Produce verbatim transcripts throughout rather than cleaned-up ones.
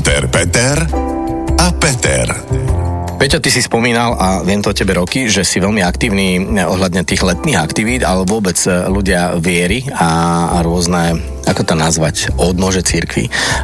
Páter Peter a Peter. Peťo, ty si spomínal, a viem to o tebe roky, že si veľmi aktívny ohľadne tých letných aktivít, ale vôbec ľudia viery a, a rôzne, ako to nazvať, odnože cirkvi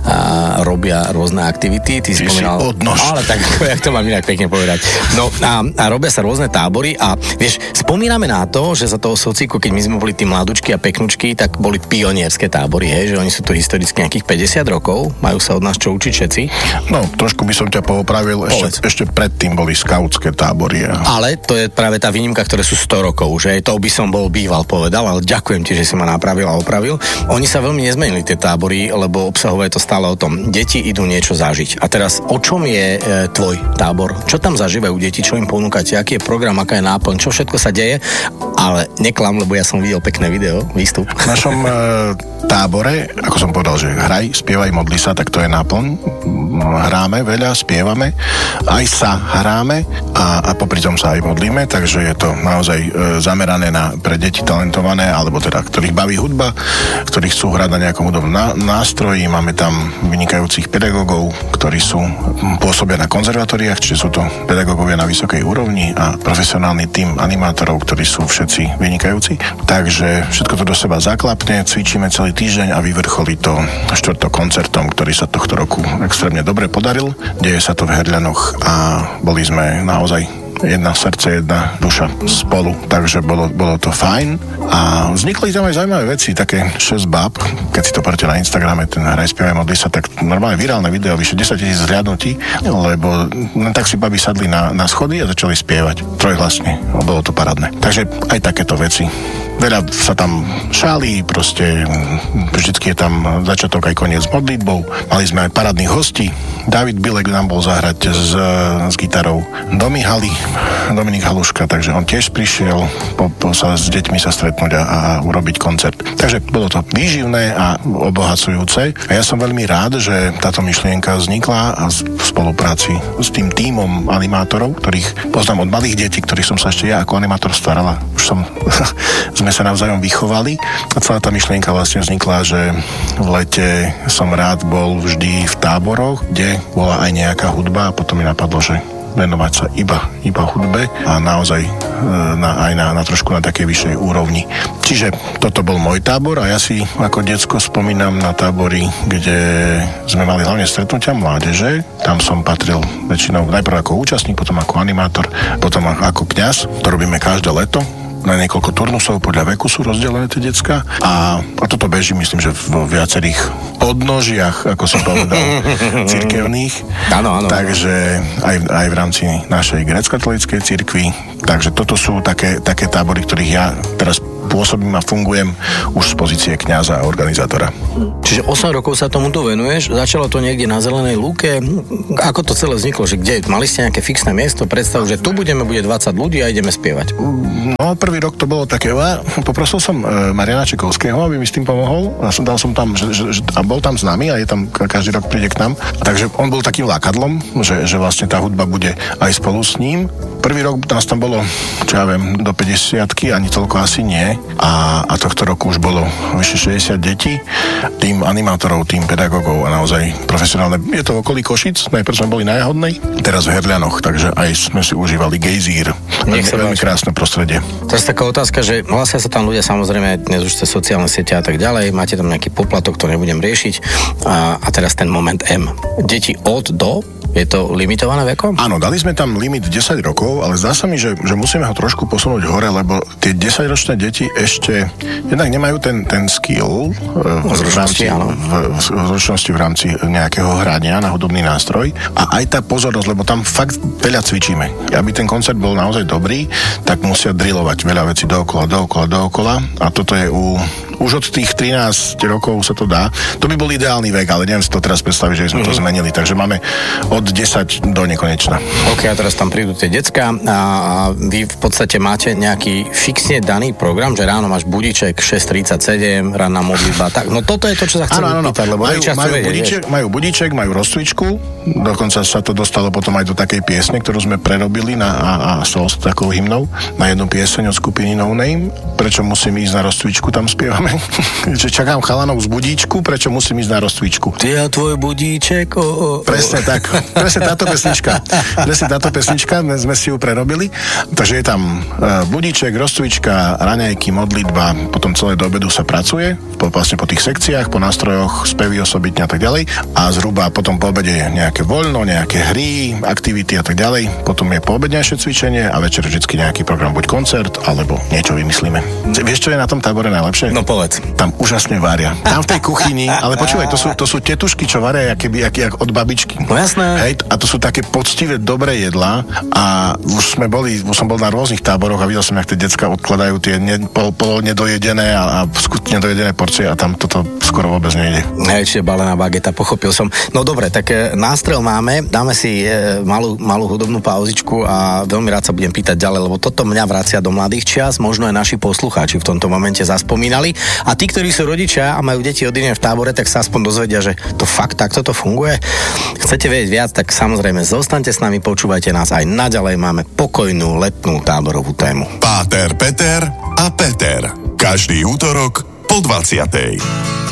a robia rôzne aktivity. Ty si spomínal... odnož. Ale tak, jak to mám inak pekne povedať. No a, a robia sa rôzne tábory a vieš, spomíname na to, že za toho sociku, keď my sme boli tí mladúčky a peknučky, tak boli pionierské tábory, hej, že oni sú tu historicky nejakých päťdesiat rokov, majú sa od nás čo učiť všetci. No, trošku by som ťa poopravil, ešte, ešte predtým boli skautské tábory. A... Ale to je práve tá výnimka, ktoré sú sto rokov, že to by som bol býval povedal, ale ďakujem ti, že si ma napravil a opravil. Oni sa veľmi nezmenili tie tábory, lebo obsahové je to stále o tom. Deti idú niečo zažiť. A teraz, o čom je e, tvoj tábor? Čo tam zažívajú deti? Čo im ponúkate? Aký je program, aká je náplň? Čo všetko sa deje? Ale neklam, lebo ja som videl pekné video, výstup. V našom e, tábore, ako som povedal, že hraj, spievaj, modli sa, tak to je náplň. Hráme veľa, spievame, aj sa hráme a, a popri tom sa aj modlíme, takže je to naozaj e, zamerané na, pre deti talentované, alebo teda, ktorých baví hudba, ktorí chcú hrať na nejakom hudobnom nástroji. Máme tam vynikajúcich pedagógov, ktorí sú pôsobia na konzervatóriách, čiže sú to pedagógovia na vysokej úrovni a profesionálny tím animátorov, ktorí sú všetci vynikajúci. Takže všetko to do seba zaklapne, cvičíme celý týždeň a vyvrcholí to štvrtok koncertom, ktorý sa tohto roku extrémne dobre podaril. Deje sa to v Herľanoch a boli sme naozaj jedna srdce, jedna duša spolu, takže bolo, bolo to fajn a vznikli tam aj zaujímavé veci, také šesť báb, keď si to poďte na Instagrame, ten hraj, spievaj, modli sa, tak normálne virálne video, vyše desaťtisíc zhliadnutí, lebo len tak si babi sadli na, na schody a začali spievať trojhlasne, bolo to parádne. Takže aj takéto veci. Veľa sa tam šálí, proste vždycky je tam začiatok aj koniec s modlitbou. Mali sme aj parádnych hostí. David Bilek nám bol zahrať s, s gitarou do Mihaly, Dominik Haluška, takže on tiež prišiel po, po sa s deťmi sa stretnúť a, a urobiť koncert. Takže bolo to výživné a obohacujúce. A ja som veľmi rád, že táto myšlienka vznikla a v spolupráci s tým tímom animátorov, ktorých poznám od malých detí, ktorých som sa ešte ja ako animátor starala. Už som sme sa navzájom vychovali a celá tá myšlienka vlastne vznikla, že v lete som rád bol vždy v táboroch, kde bola aj nejaká hudba a potom mi napadlo, že venovať sa iba, iba hudbe a naozaj na, aj na, na trošku na takej vyššej úrovni. Čiže toto bol môj tábor a ja si ako decko spomínam na tábory, kde sme mali hlavne stretnutia mládeže. Tam som patril väčšinou najprv ako účastník, potom ako animátor, potom ako kňaz. To robíme každé leto. Na niekoľko turnusov podľa veku sú rozdelené tie decka a, a toto beží, myslím, že vo viacerých odnožiach, ako si povedal, cirkevných. Áno, áno. Takže aj, aj v rámci našej grécko-katolíckej cirkvi. Takže toto sú také, také tábory, ktorých ja teraz pôsobím a fungujem už z pozície kňaza a organizátora. Čiže osem rokov sa tomuto venuješ, začalo to niekde na Zelenej lúke. Ako to celé vzniklo? Že kde? Mali ste nejaké fixné miesto? Predstav, že tu budeme, bude dvadsať ľudí a ideme spievať. No, prvý rok to bolo také, poprosil som e, Mariana Čekovského, aby mi s tým pomohol a som, dal som tam, že, že, a bol tam s nami a je tam, každý rok príde k nám. Takže on bol takým lákadlom, že, že vlastne tá hudba bude aj spolu s ním. Prvý rok nás tam bolo, čo ja viem, do päťdesiatky, ani toľko asi nie. A, a tohto roku už bolo vyše šesťdesiat detí, tým animátorov, tým pedagógov a naozaj profesionálne. Je to okolí Košic, najprv sme boli na Jahodnej, teraz v Herľanoch, takže aj sme si užívali gejzír. Veľmi, veľmi krásne prostredie. Teraz taká otázka, že hlasia sa tam ľudia, samozrejme, dnes už cez sociálne siete a tak ďalej, máte tam nejaký poplatok, to nebudem riešiť. A, a teraz ten moment M. Deti od do? Je to limitované vekom? Áno, dali sme tam limit desať rokov, ale zdá sa mi, že, že musíme ho trošku posunúť hore, lebo tie desaťročné deti ešte jednak nemajú ten, ten skill v, v, rámci, v, v, v zručnosti v rámci nejakého hrania na hudobný nástroj a aj tá pozornosť, lebo tam fakt veľa cvičíme. Aby ten koncert bol naozaj dobrý, tak musia drillovať veľa vecí dookola, dookola, dookola a toto je u už od tých trinásť rokov sa to dá. To by bol ideálny vek, ale neviem si to teraz predstaviť, že sme mm-hmm. to zmenili. Takže máme od desať do nekonečna. OK, a teraz tam prídu tie decká a vy v podstate máte nejaký fixne daný program, že ráno máš budíček šesť tridsaťsedem, ranná modlitba. Tak, no toto je to, čo sa chcem pýtať, lebo majú, majú, vedieť, budíček, majú budíček, majú rozcvičku, dokonca sa to dostalo potom aj do takej piesne, ktorú sme prerobili na, a, a s takou hymnou, na jednu pieseň od skupiny No Name. Prečo musím ísť na rozcvičku, tam spievam. čakáme, že čakám chalanov z budíčku, prečo musím ísť na rozcvičku. Ty a tvoj budíček, o, o, o. Presne tak, presne táto pesnička. Presne táto pesnička, sme si ju prerobili. Takže je tam budíček, rozcvička, raňajky, modlitba, potom celé do obedu sa pracuje, po, vlastne po tých sekciách, po nástrojoch, spevy osobitne a tak ďalej. A zhruba potom po obede je nejaké voľno, nejaké hry, aktivity a tak ďalej. Potom je poobednejšie cvičenie a večer vždycky nejaký program, buď koncert, alebo niečo vymyslíme. Vieš, čo je na tom tábore najlepšie? No povedz. Tam úžasne varia. Tam v tej kuchyni, ale počúvaj, to sú, to sú tetušky, čo varia akéby, aký, jak od babičky. No jasné. Hej, a to sú také poctivé, dobré jedlá a už sme boli, už som bol na rôznych táboroch a videl som, jak tie decká odkladajú tie ne, pol, pol nedojedené a, a skutne nedojedené porcie a tam toto skoro vôbec nejde. Hej, čiže balená bageta, pochopil som. No dobre, tak e, nástrel máme, dáme si e, malú, malú hudobnú pauzičku a veľmi rád sa budem pýtať ďalej, lebo toto mňa vracia do mladých čias, možno aj naši poslucháči v tomto momente zaspomínali. A tí, ktorí sú rodičia a majú deti odídené v tábore, tak sa aspoň dozvedia, že to fakt takto to funguje. Chcete vedieť viac, tak samozrejme zostaňte s nami, počúvajte nás aj naďalej, máme pokojnú letnú táborovú tému. Páter, Peter a Peter. Každý útorok po dvadsiatej.